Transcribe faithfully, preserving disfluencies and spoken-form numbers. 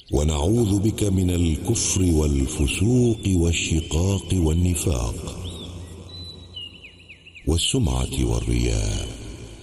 ونعوذ بك من الكفر والفسوق والشقاق والنفاق والسمعة والرياء.